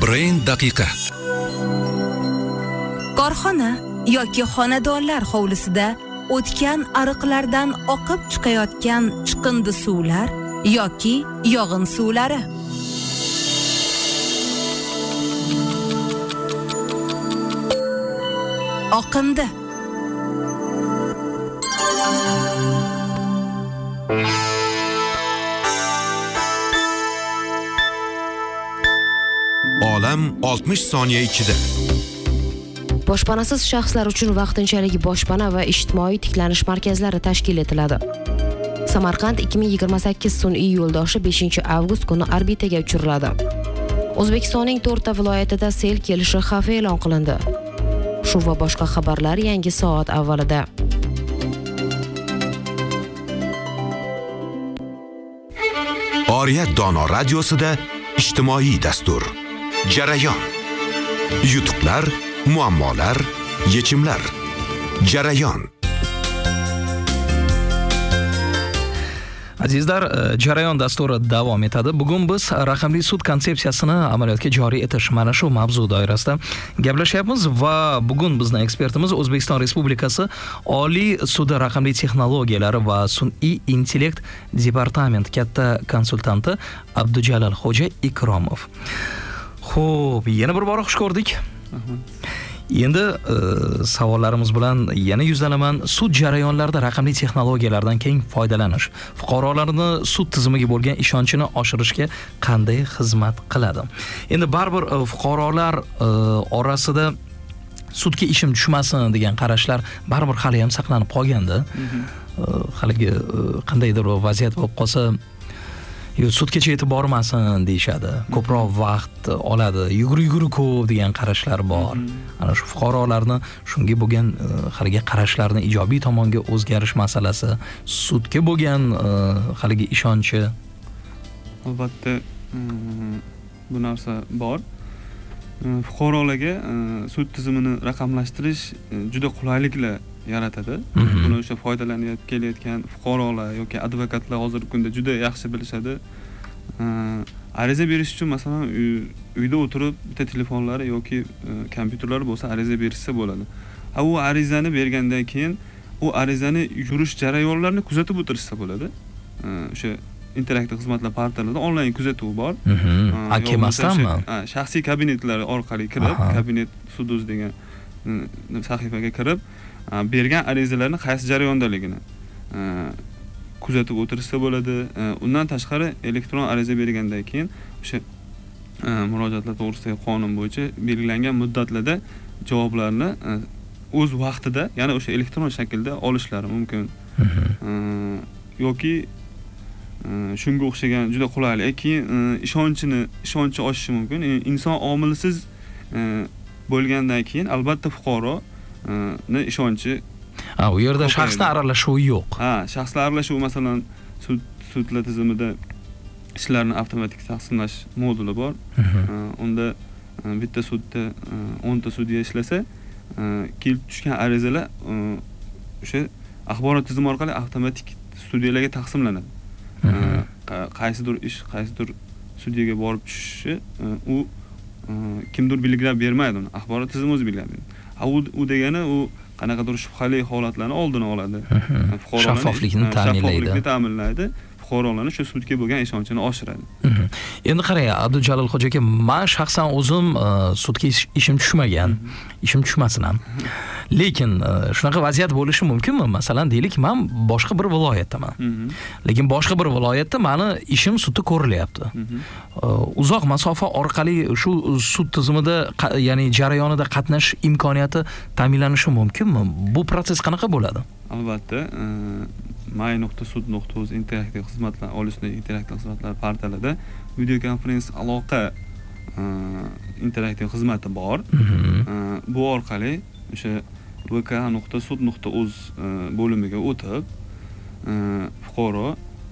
Brain daqiqa. Korxona yoki xonadonlar hovlisida o'tgan ariqlardan oqib chiqayotgan chiqindi suvlar yoki yog'in suvlari. Oqindi. Olam 60 soniya ichida. Boshpanasiz shaxslar uchun vaqtinchalik boshpana va ijtimoiy tiklanish markazlari tashkil etiladi. Samarqand 2028 sun'iy yo'ldoshi 5-avgust kuni orbitaga uchiriladi. O'zbekistonning 4 ta viloyatida sel kelishi xavfi e'lon qilindi. Shu va boshqa xabarlar yangi soat avvalida. Oriyat Dono radiosida ijtimoiy dastur. Jarayon. Yutuqlar, muammolar, yechimlar. Jarayon. Azizlar, jarayon dasturi davom etadi. Bugun biz raqamli sud konsepsiyasini amaliyotga joriy etish mana shu mavzu doirasida gaplashyapmiz va bugun bizning ekspertimiz O'zbekiston Respublikasi Oliy sudi raqamli texnologiyalar va sun'iy intellekt departamenti katta konsultanti Abdujalal Xo'ja Ikromov. Xo'p, yana bir bora xush ko'rdik. Endi savollarimiz bilan yana yuzlanaman. Sud jarayonlarida raqamli texnologiyalardan keng foydalanish fuqarolarni sud tizimiga bo'lgan ishonchini oshirishga qanday xizmat qiladi? Endi baribir fuqarolar orasida sudga ishim tushmasin degan qarashlar baribir hali ham saqlanib qolganda. Haligi qandaydir vaziyat bo'lib qolsa sudgacha yetib bormasin deyshadi. Ko'proq vaqt oladi, yuguri ko'p degan qarashlar bor. Ana shu fuqarolarni shunga bo'lgan haligi qarashlarni ijobiy tomonga o'zgarish masalasi, sudga bo'lgan haligi ishonchi. Albatta bu narsa bor. Fuqarolarga sud tizimini raqamlashtirish juda qulayliklar yaratadi. Buni o'sha foydalanib kelayotgan fuqarolar yoki advokatlar hozirgi kunda juda yaxshi bilishadi. Ariza berish uchun masalan uyda o'tirib bitta telefonlari yoki kompyuterlari bo'lsa ariza berishsa bo'ladi. U arizani bergandan keyin u arizani yurish jarayonlarini kuzatib o'tirishsa bo'ladi. O'sha interaktiv xizmatlar portalida onlayn kuzatuv bor. Kelmasdanmi? Shaxsiy kabinetlar orqali kirib, kabinet suduz degan sahifaga kirib bergan arizalarni qaysi jarayondaligini kuzatib o'tirishsa bo'ladi. Undan tashqari elektron ariza bergandan keyin o'sha murojaatlar to'g'risidagi qonun bo'yicha belgilangan muddatlarda javoblarni o'z vaqtida, ya'ni o'sha elektron shaklda olishlari mumkin. Yoki shunga o'xshagan juda qulaylik. Keyin ishonchi oshishi mumkin. Inson omilisiz bo'lgandan keyin albatta fuqaro ishonchi. U yerda shaxslar aralashuvi yo'q. Shaxslar aralashuvi masalan sudlar tizimida ishlarni avtomatik taqsimlash moduli bor. Unda bitta sudda 10 ta sudya ishlasa, kelib tushgan arizalar o'sha axborot tizimi orqali avtomatik sudyalarga taqsimlanadi. Qaysidir ish, qaysidir sudyaga borib tushishi u kimdir belgilab bermaydi uni. Axborot tizimi o'zi belgilaydi. U degani u qanaqadir shubhali holatlarni oldini oladi. Shaffoflikni ta'minlaydi. Fuqarolarni shu sudga bo'lgan ishonchini oshiradi. Endi qarang, Abdujalal Xo'ja aka, men shaxsan o'zim sudga ishim tushmagan, ishim tushmasin ham. Lekin shunaqa vaziyat bo'lishi mumkinmi? Masalan, deylik, men boshqa bir viloyatdaman. Lekin boshqa bir viloyatda meni ishim sudda ko'rilyapti. Uzoq masofa orqali shu sud tizimida, ya'ni jarayonida qatnashish imkoniyati ta'minlanishi mumkinmi? Bu proses qanaqa bo'ladi? Albatta, may.sud.uz interaktiv xizmatlar olishdagi interaktiv xizmatlar portalida video konferens aloqa interaktiv xizmati bor. Bu orqali o'sha vk.sud.uz bo'limiga o'tib, fuqaro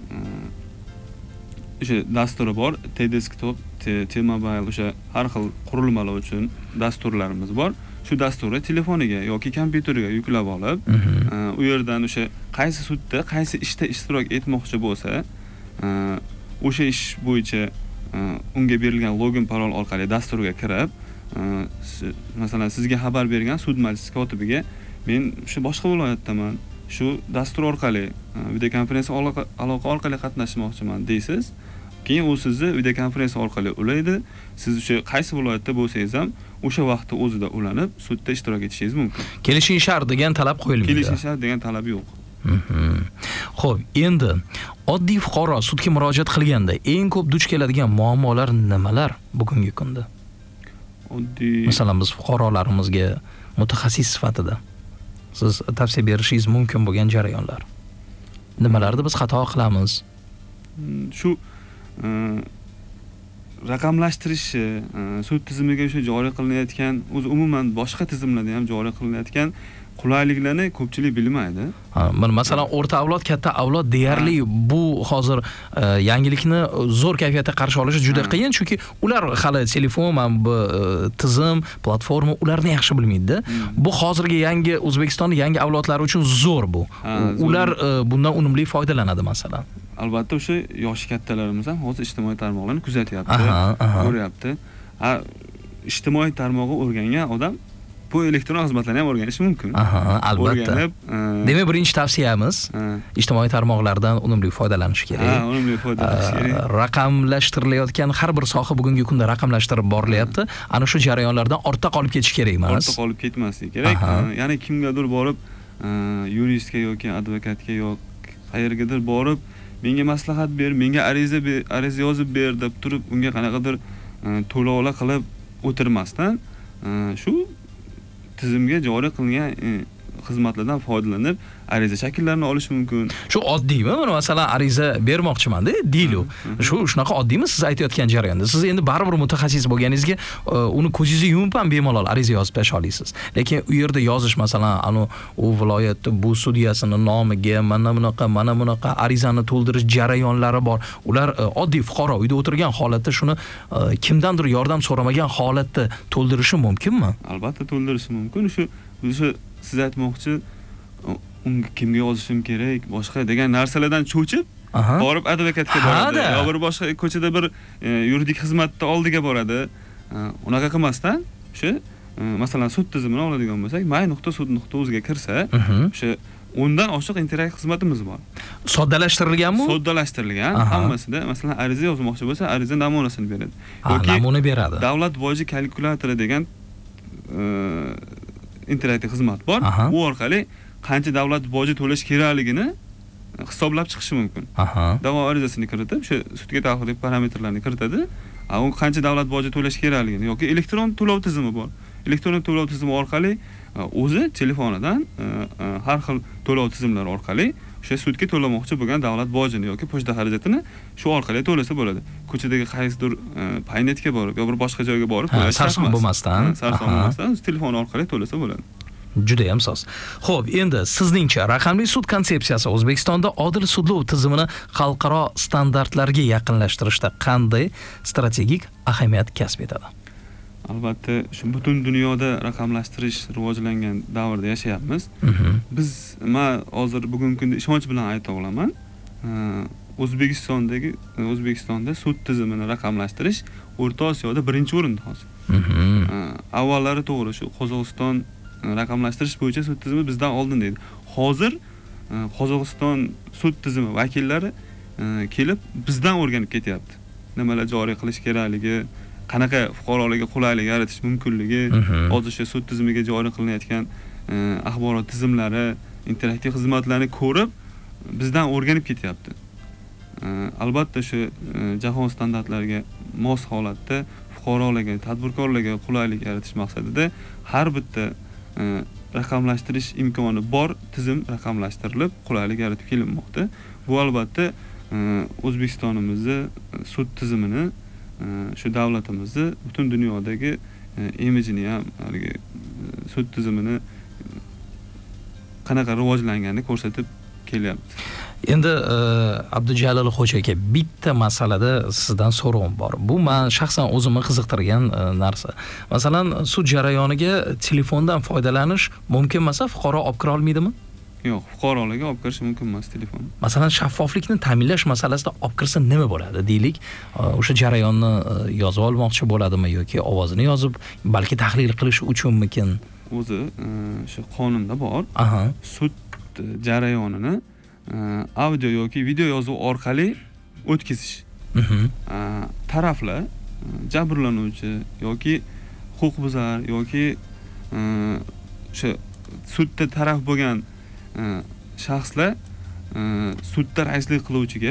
o'sha dasturi bor, T-desktop, T-mobile, o'sha har xil qurilmalar uchun dasturlarimiz bor. Shu dasturni telefoniga yoki kompyuteriga yuklab olib, u yerdan o'sha qaysi sudda, qaysi ishda ishtirok etmoqchi bo'lsa, o'sha ish bo'yicha unga berilgan login parol orqali dasturga kirib, masalan sizga xabar bergan sud majlisi kotibiga men shu boshqa viloyatdaman, shu dastur orqali video konferensiya aloqa orqali qatnashmoqchiman deysiz. Keyin u sizni video konferensiya orqali ulaydi. Siz o'sha qaysi viloyatda bo'lsangiz ham o'sha vaqtda o'zida ulanib sudda ishtirok etishingiz mumkin. Kelishing shart degan talab qo'yilmaydi. Kelishing shart degan talab yo'q. Xo'p, endi oddiy fuqaro sudga murojaat qilganda eng ko'p duch keladigan muammolar nimalar bugungi kunda? Oddiy, masalan, biz fuqarolarimizga mutaxassis sifatida siz tavsiya berishingiz mumkin bo'lgan jarayonlar. Nimalarni biz xato qilamiz? Shu raqamlashtirish sud tizimiga o'sha joriy qilinayotgan, o'zi umuman boshqa tizimlarda ham joriy qilinayotgan qulayliklarni ko'pchilik bilmaydi. Masalan, o'rta avlod, katta avlod deyarli bu hozir yangilikni zo'r kayfiyatda qarshi olishi juda qiyin, chunki ular hali telefon, bu tizim, platforma ularni yaxshi bilmaydi-da. Bu hozirgi yangi O'zbekistonning yangi avlodlari uchun zo'r bu. Ular bundan unumli foydalanadi masalan. Albatta o'sha yoshi kattalarimiz ham hozir ijtimoiy tarmoqlarni kuzatyapti, ko'ryapti. Ijtimoiy tarmog'i o'rgangan odam bu elektron xizmatlarni ham o'rganishi mumkin. Albatta. Demak, birinchi tavsiyamiz ijtimoiy tarmoqlardan unumli foydalanish kerak. Unumli foydalanish kerak. Raqamlashtirilayotgan har bir soha bugungi kunda raqamlashtirib borilyapti. Ana shu jarayonlardan ortda qolib ketish kerak emas. Ortda qolib ketmaslik kerak. Ya'ni kimgadir borib yuristga yoki advokatga yoki qayergadir borib menga maslahat ber, menga ariza yozib ber deb turib, unga qanaqadir to'lovlar qilib o'tirmasdan shu tizimga joriy qilingan xizmatlardan foydalanib ariza shakllarini olish mumkin. Shu oddiymi? Mana masalan ariza bermoqchiman-da, deylu. Shunaqa oddiymi siz aytayotgan jarayonda? Siz endi baribir mutaxassis bo'lganingizga uni ko'zingizni yumib ham bemalol ariza yozib tasha olasiz. Lekin u yerda yozish masalan, u viloyatda bu sudyasining nomiga mana bunaqa arizani to'ldirish jarayonlari bor. Ular oddiy fuqaro uyda o'tirgan holatda shuni kimdandir yordam so'ramagan holatda to'ldirishi mumkinmi? Albatta to'ldirishi mumkin. Shu siz aytmoqchi unga kimga yozishim kerak, boshqa degan narsalardan cho'chib, borib advokatga boradi, yo bir boshqa ko'chada bir yuridik xizmatda oldiga boradi. Unaqa qilmasdan, o'sha masalan sud tizimini oladigan bo'lsak, may.sud.uz ga kirsa, o'sha undan oshiq interaktiv xizmatimiz bor. Soddalashtirilganmi? Soddalashtirilgan. Hammasida masalan ariza yozmoqchi bo'lsa, ariza namunasini beradi. Yoki namuna beradi. Davlat boji kalkulyatori degan interaktiv xizmat bor. Bu orqali qancha davlat boji to'lash kerakligini hisoblab chiqishi mumkin. Da'vo arizasini kiritib, o'sha sudga taalluqli parametrlarni kiritadi. U qancha davlat boji to'lash kerakligini yoki elektron to'lov tizimi bor. Elektron to'lov tizimi orqali o'zi telefonidan har xil to'lov tizimlari orqali o'sha sudga to'lamoqchi bo'lgan davlat bojini yoki pochta xarajatini shu orqali to'lasa bo'ladi. Ko'chadagi qaysidir paynetga borib yo bir boshqa joyga borib sarson bo'lmasdan, telefon orqali to'lasa bo'ladi. Juda ham soz. Xo'p, endi sizningcha raqamli sud konsepsiyasi O'zbekistonda odil sudlov tizimini xalqaro standartlarga yaqinlashtirishda qanday strategik ahamiyat kasb etadi? Albatta, shu butun dunyoda raqamlashtirish rivojlangan davrda yashayapmiz. Men hozir bugungi kunda ishonch bilan ayta olaman. O'zbekistonda sud tizimini raqamlashtirish O'rta Osiyoda birinchi o'rinda hozir. Avvallari to'g'ri shu Qozog'iston raqamlashtirish bo'yicha sud tizimi bizdan oldin edi. Hozir Qozog'iston sud tizimi vakillari kelib bizdan o'rganib ketyapti. Nimalar joriy qilish kerakligi, qanaqa fuqarolarga qulaylik yaratish mumkinligi, hozir shu sud tizimiga joriy qilinayotgan axborot tizimlari, interaktiv xizmatlarni ko'rib bizdan o'rganib ketyapti. Albatta shu jahon standartlariga mos holatda fuqarolarga, tadbirkorlarga qulaylik yaratish maqsadida har bitta raqamlashtirish imkoni bor tizim raqamlashtirilib qulaylik yaratib kelinmoqda. Bu albatta O'zbekistonimizni sud tizimini, shu davlatimizni butun dunyodagi imijini ham, sud tizimini qanaqa rivojlanganini ko'rsatib kelyapti. Endi Abdujalil Xo'ja aka, bitta masalada sizdan so'rovim bor. Bu men shaxsan o'zimni qiziqtirgan narsa. Masalan, sud jarayoniga telefondan foydalanish mumkin emas, fuqaro olib kira olmaydimi? Yo'q, fuqarolarga olib kirish mumkin emas telefon. Masalan, shaffoflikni ta'minlash masalasida olib kirsa nima bo'ladi deylik? O'sha jarayonni yozib olmoqchi bo'ladimi yoki ovozini yozib, balki tahlil qilish uchunmikin? O'zi shu qonunda bor. Sud jarayonini audio yoki video yozuv orqali o'tkazish. Taraflar jabrlanuvchi yoki huquqbuzar yoki o'sha sudda taraf bo'lgan shaxslar sudda raislik qiluvchiga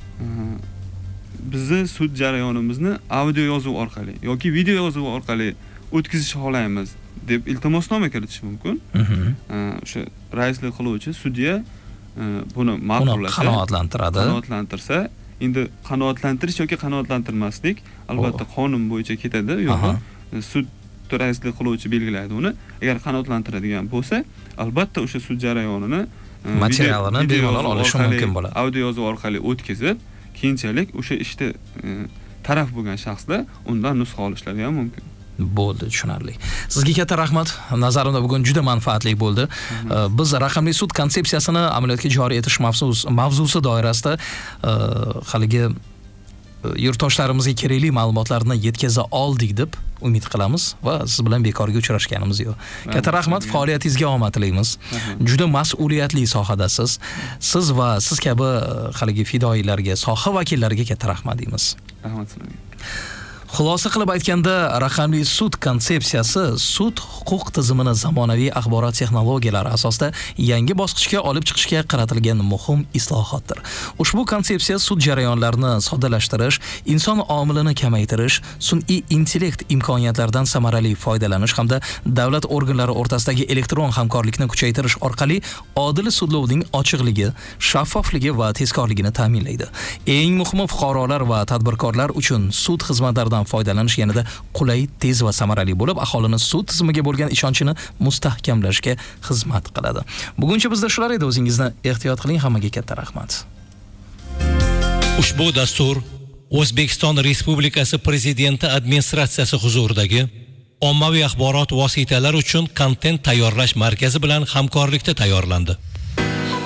bizni sud jarayonimizni audio yozuv orqali yoki video yozuv orqali o'tkazishni xohlaymiz deb iltimosnoma kiritish mumkin. O'sha raislik qiluvchi sudya buni ma'qullasa, qanoatlantirsa, endi qanoatlantirish yoki qanoatlantirmaslik albatta qonun bo'yicha ketadi, yo'q sud raislik qiluvchi belgilaydi uni. Agar qanoatlantiradigan bo'lsa, albatta o'sha sud jarayonini materialini bemalol olishi mumkin bo'ladi. Audio yozuv orqali o'tkazib, keyinchalik o'sha ishda taraf bo'lgan shaxslar undan nusxa olishlari ham mumkin. Bo'ldi, tushunarli. Sizga katta rahmat. Nazarimda bugun juda manfaatli bo'ldi. Biz raqamli sud konsepsiyasini amaliyotga joriy etish mavzusi doirasida haligi yurtdoshlarimizga kerakli ma'lumotlarni yetkaza oldik deb umid qilamiz va siz bilan bekorga uchrashganimiz yo'q. Katta rahmat, faoliyatingizga omad tilaymiz. Juda mas'uliyatli sohadasiz. Siz va siz kabi haligi fidoyilarga, soha vakillariga katta rahmat deymiz. Rahmat sizlarga. Xulosa qilib aytganda, raqamli sud konsepsiyasi sud huquq tizimini zamonaviy axborot texnologiyalari asosida yangi bosqichga olib chiqishga qaratilgan muhim islohotdir. Ushbu konsepsiya sud jarayonlarini soddalashtirish, inson omilini kamaytirish, sun'iy intellekt imkoniyatlaridan samarali foydalanish hamda davlat organlari o'rtasidagi elektron hamkorlikni kuchaytirish orqali odil sudlovning ochiqligi, shaffofligi va tezkorligini ta'minlaydi. Eng muhimi, fuqarolar va tadbirkorlar uchun sud xizmatlaridan foydalanish yanada qulay, tez va samarali bo'lib, aholini sud tizimiga bo'lgan ishonchini mustahkamlashga xizmat qiladi. Buguncha bizda shular edi. O'zingizni ehtiyot qiling. Hammaga katta rahmat. Ushbu dastur O'zbekiston Respublikasi Prezidenti administratsiyasi huzuridagi ommaviy axborot vositalari uchun kontent tayyorlash markazi bilan hamkorlikda tayyorlandi.